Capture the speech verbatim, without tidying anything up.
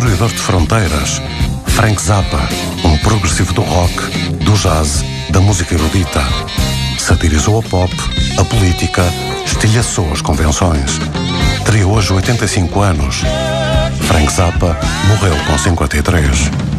destruidor de fronteiras. Frank Zappa, um progressivo do rock, do jazz, da música erudita. Satirizou a pop, a política, estilhaçou as convenções. Teria hoje oitenta e cinco anos. Frank Zappa morreu com cinquenta e três.